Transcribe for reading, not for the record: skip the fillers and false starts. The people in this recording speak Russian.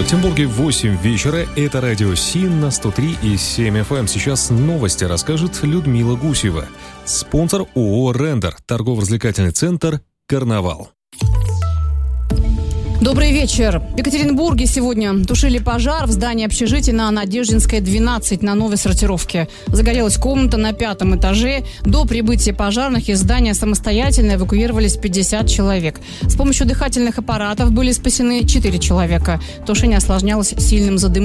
Петербурге 8 вечера. Это радио СИН на 103,7 FM. Сейчас новости расскажет Людмила Гусева. Спонсор ООО «Рендер». Торгово-развлекательный центр «Карнавал». Добрый вечер. В Екатеринбурге сегодня тушили пожар в здании общежития на Надеждинской, 12 на новой сортировке. Загорелась комната на 5-м этаже. До прибытия пожарных из здания самостоятельно эвакуировались 50 человек. С помощью дыхательных аппаратов были спасены 4 человека. Тушение осложнялось сильным задымлением.